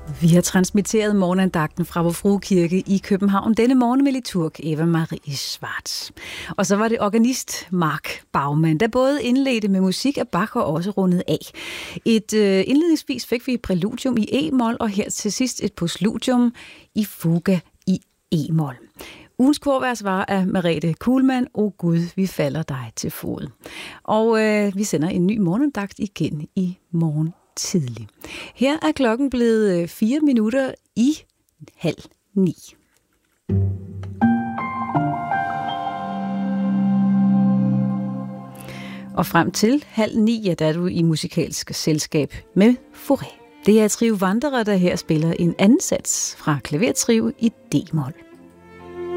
Vi har transmitteret morgenandagten fra Vor Frue Kirke i København denne morgen med liturg Eva Marie Schwartz. Og så var det organist Mark Baumann, der både indledte med musik af Bach og også rundet af. Indledningsvis fik vi et præludium i e-mol, og her til sidst et postludium i fuga i e-mol. Ugens korvers var af Merete Kuhlmann, O Gud, vi falder dig til fod. Og vi sender en ny morgenandagt igen i morgen tidlig. Her er klokken blevet 4 minutter i 8:30. Og frem til 8:30, ja, der er du i musikalsk selskab med Fauré. Det er Trio Wanderer, der her spiller en anden sats fra klavertrio i D-mol.